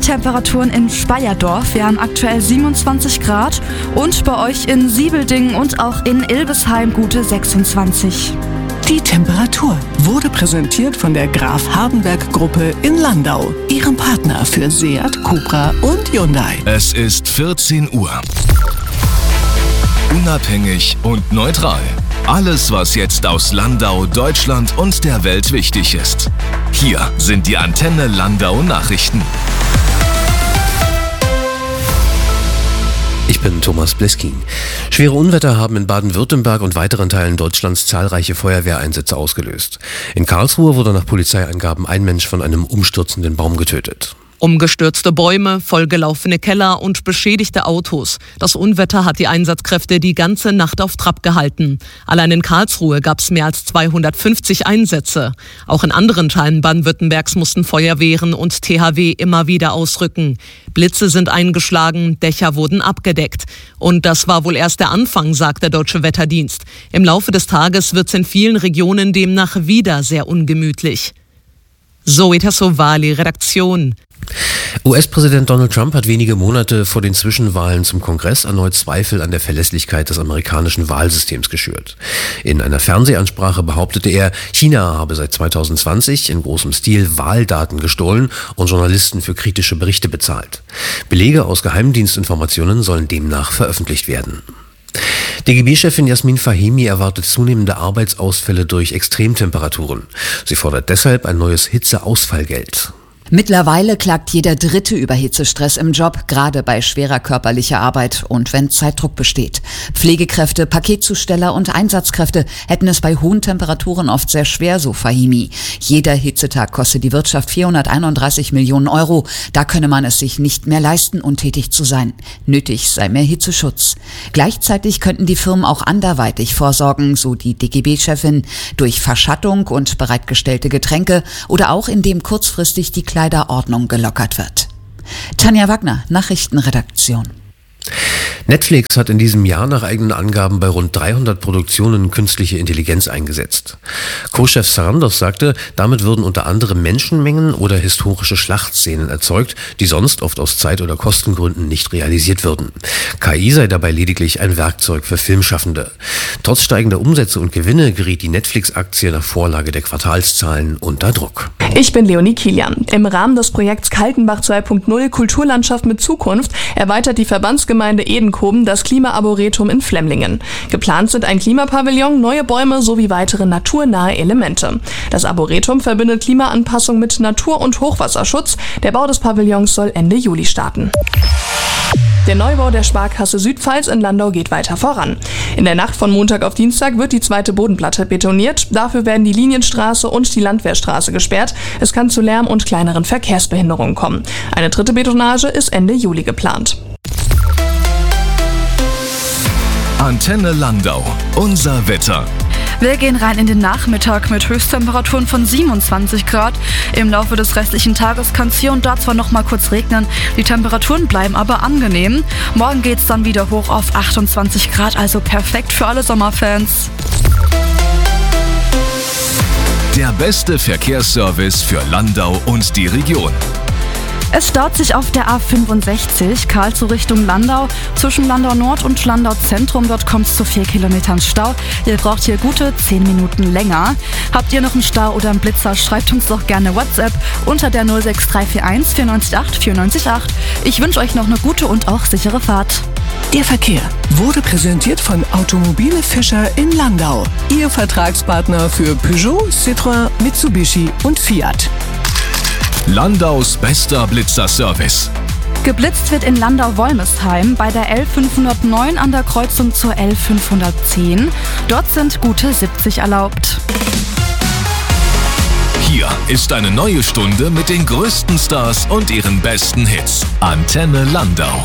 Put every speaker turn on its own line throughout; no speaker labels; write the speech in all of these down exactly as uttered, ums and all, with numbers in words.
Temperaturen in Speyerdorf. Wir haben aktuell siebenundzwanzig Grad und bei euch in Siebeldingen und auch in Ilbesheim gute sechsundzwanzig.
Die Temperatur wurde präsentiert von der Graf Hardenberg Gruppe in Landau, ihrem Partner für Seat, Cupra und Hyundai.
Es ist vierzehn Uhr. Unabhängig und neutral. Alles, was jetzt aus Landau, Deutschland und der Welt wichtig ist. Hier sind die Antenne Landau Nachrichten.
Ich bin Thomas Bleskin. Schwere Unwetter haben in Baden-Württemberg und weiteren Teilen Deutschlands zahlreiche Feuerwehreinsätze ausgelöst. In Karlsruhe wurde nach Polizeiangaben ein Mensch von einem umstürzenden Baum getötet.
Umgestürzte Bäume, vollgelaufene Keller und beschädigte Autos. Das Unwetter hat die Einsatzkräfte die ganze Nacht auf Trab gehalten. Allein in Karlsruhe gab es mehr als zweihundertfünfzig Einsätze. Auch in anderen Teilen Baden-Württembergs mussten Feuerwehren und T H W immer wieder ausrücken. Blitze sind eingeschlagen, Dächer wurden abgedeckt. Und das war wohl erst der Anfang, sagt der Deutsche Wetterdienst. Im Laufe des Tages wird es in vielen Regionen demnach wieder sehr ungemütlich. Zoe Tassovali, Redaktion.
U S-Präsident Donald Trump hat wenige Monate vor den Zwischenwahlen zum Kongress erneut Zweifel an der Verlässlichkeit des amerikanischen Wahlsystems geschürt. In einer Fernsehansprache behauptete er, China habe seit zweitausendzwanzig in großem Stil Wahldaten gestohlen und Journalisten für kritische Berichte bezahlt. Belege aus Geheimdienstinformationen sollen demnach veröffentlicht werden. D G B-Chefin Jasmin Fahimi erwartet zunehmende Arbeitsausfälle durch Extremtemperaturen. Sie fordert deshalb ein neues Hitzeausfallgeld.
Mittlerweile klagt jeder Dritte über Hitzestress im Job, gerade bei schwerer körperlicher Arbeit und wenn Zeitdruck besteht. Pflegekräfte, Paketzusteller und Einsatzkräfte hätten es bei hohen Temperaturen oft sehr schwer, so Fahimi. Jeder Hitzetag kostet die Wirtschaft vierhunderteinunddreißig Millionen Euro. Da könne man es sich nicht mehr leisten, untätig zu sein. Nötig sei mehr Hitzeschutz. Gleichzeitig könnten die Firmen auch anderweitig vorsorgen, so die D G B-Chefin, durch Verschattung und bereitgestellte Getränke oder auch indem kurzfristig die Kleiderordnung gelockert wird. Tanja Wagner, Nachrichtenredaktion.
Netflix hat in diesem Jahr nach eigenen Angaben bei rund dreihundert Produktionen künstliche Intelligenz eingesetzt. Co-Chef Sarandos sagte, damit würden unter anderem Menschenmengen oder historische Schlachtszenen erzeugt, die sonst oft aus Zeit- oder Kostengründen nicht realisiert würden. K I sei dabei lediglich ein Werkzeug für Filmschaffende. Trotz steigender Umsätze und Gewinne geriet die Netflix-Aktie nach Vorlage der Quartalszahlen unter Druck.
Ich bin Leonie Kilian. Im Rahmen des Projekts Kaltenbach zwei Punkt null Kulturlandschaft mit Zukunft erweitert die Verbandsgemeinde Edenkoben das Klimaarboretum in Flemlingen. Geplant sind ein Klimapavillon, neue Bäume sowie weitere naturnahe Elemente. Das Arboretum verbindet Klimaanpassung mit Natur- und Hochwasserschutz. Der Bau des Pavillons soll Ende Juli starten. Der Neubau der Sparkasse Südpfalz in Landau geht weiter voran. In der Nacht von Montag auf Dienstag wird die zweite Bodenplatte betoniert. Dafür werden die Linienstraße und die Landwehrstraße gesperrt. Es kann zu Lärm und kleineren Verkehrsbehinderungen kommen. Eine dritte Betonage ist Ende Juli geplant.
Antenne Landau. Unser Wetter.
Wir gehen rein in den Nachmittag mit Höchsttemperaturen von siebenundzwanzig Grad. Im Laufe des restlichen Tages kann es hier und da zwar noch mal kurz regnen, die Temperaturen bleiben aber angenehm. Morgen geht es dann wieder hoch auf achtundzwanzig Grad, also perfekt für alle Sommerfans.
Der beste Verkehrsservice für Landau und die Region.
Es staut sich auf der A fünfundsechzig, Karlsruhe Richtung Landau. Zwischen Landau Nord und Landau Zentrum, dort kommt es zu vier Kilometern Stau. Ihr braucht hier gute zehn Minuten länger. Habt ihr noch einen Stau oder einen Blitzer, schreibt uns doch gerne WhatsApp unter der null sechs drei vier eins vier neun acht vier neun acht. Ich wünsche euch noch eine gute und auch sichere Fahrt.
Der Verkehr wurde präsentiert von Automobile Fischer in Landau, Ihr Vertragspartner für Peugeot, Citroën, Mitsubishi und Fiat.
Landaus bester Blitzerservice.
Geblitzt wird in Landau-Wolmesheim bei der L fünfhundertneun an der Kreuzung zur L fünfhundertzehn. Dort sind gute siebzig erlaubt.
Hier ist eine neue Stunde mit den größten Stars und ihren besten Hits. Antenne Landau.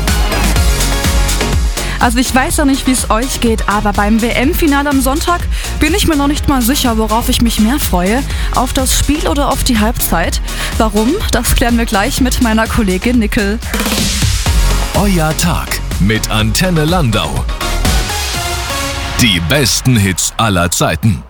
Also ich weiß ja nicht, wie es euch geht, aber beim W M-Finale am Sonntag bin ich mir noch nicht mal sicher, worauf ich mich mehr freue. Auf das Spiel oder auf die Halbzeit? Warum? Das klären wir gleich mit meiner Kollegin Nickel.
Euer Tag mit Antenne Landau. Die besten Hits aller Zeiten.